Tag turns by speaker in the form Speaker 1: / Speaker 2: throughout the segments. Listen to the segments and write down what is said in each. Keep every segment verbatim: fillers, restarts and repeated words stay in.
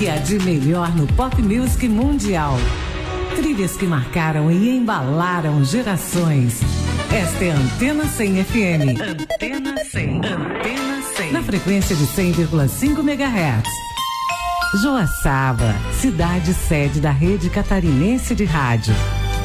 Speaker 1: que há de melhor no pop music mundial. Trilhas que marcaram e embalaram gerações. Esta é a Antena cem F M. Antena cem. Antena cem. Na frequência de cem vírgula cinco megahertz. Joaçaba, cidade sede da rede catarinense de rádio.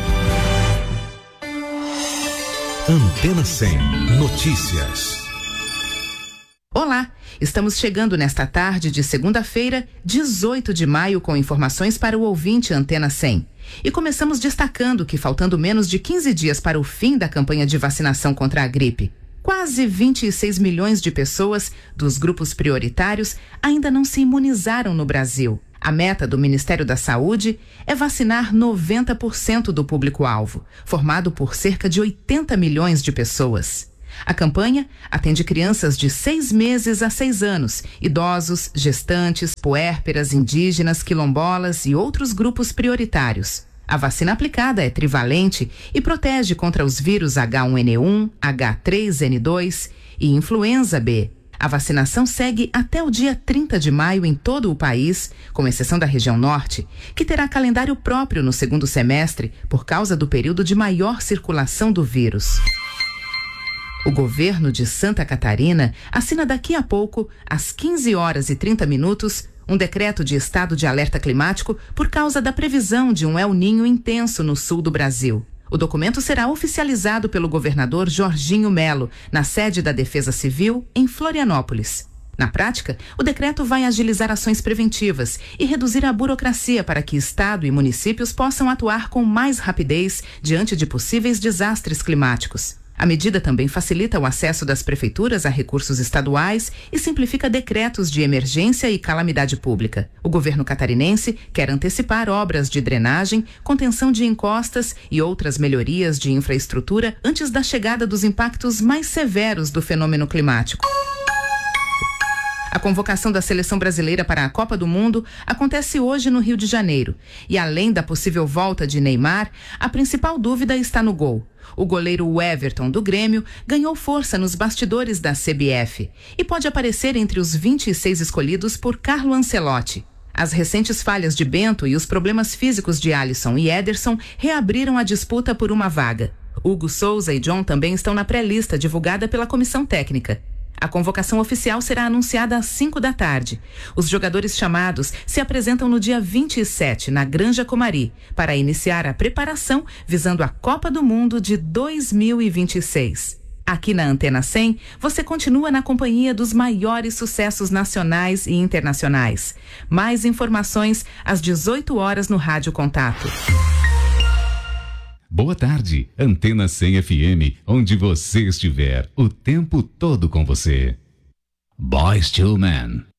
Speaker 2: Antena cem. Notícias.
Speaker 3: Olá, estamos chegando nesta tarde de segunda-feira, dezoito de maio, com informações para o ouvinte Antena cem. E começamos destacando que, faltando menos de quinze dias para o fim da campanha de vacinação contra a gripe, quase vinte e seis milhões de pessoas dos grupos prioritários ainda não se imunizaram no Brasil. A meta do Ministério da Saúde é vacinar noventa por cento do público-alvo, formado por cerca de oitenta milhões de pessoas. A campanha atende crianças de seis meses a seis anos, idosos, gestantes, puérperas, indígenas, quilombolas e outros grupos prioritários. A vacina aplicada é trivalente e protege contra os vírus H um N um, H três N dois e influenza B. A vacinação segue até o dia trinta de maio em todo o país, com exceção da região norte, que terá calendário próprio no segundo semestre por causa do período de maior circulação do vírus. O governo de Santa Catarina assina daqui a pouco, às quinze horas e trinta minutos, um decreto de estado de alerta climático por causa da previsão de um El Ninho intenso no sul do Brasil. O documento será oficializado pelo governador Jorginho Melo, na sede da Defesa Civil, em Florianópolis. Na prática, o decreto vai agilizar ações preventivas e reduzir a burocracia para que Estado e municípios possam atuar com mais rapidez diante de possíveis desastres climáticos. A medida também facilita o acesso das prefeituras a recursos estaduais e simplifica decretos de emergência e calamidade pública. O governo catarinense quer antecipar obras de drenagem, contenção de encostas e outras melhorias de infraestrutura antes da chegada dos impactos mais severos do fenômeno climático. A convocação da seleção brasileira para a Copa do Mundo acontece hoje no Rio de Janeiro. E além da possível volta de Neymar, a principal dúvida está no gol. O goleiro Everton, do Grêmio, ganhou força nos bastidores da C B F e pode aparecer entre os vinte e seis escolhidos por Carlo Ancelotti. As recentes falhas de Bento e os problemas físicos de Alisson e Ederson reabriram a disputa por uma vaga. Hugo Souza e John também estão na pré-lista divulgada pela comissão técnica. A convocação oficial será anunciada às cinco da tarde. Os jogadores chamados se apresentam no dia vinte e sete, na Granja Comari, para iniciar a preparação visando a Copa do Mundo de dois mil e vinte e seis. Aqui na Antena cem, você continua na companhia dos maiores sucessos nacionais e internacionais. Mais informações às dezoito horas no Rádio Contato.
Speaker 4: Boa tarde, Antena cem F M, onde você estiver, o tempo todo com você. Boyz two Men.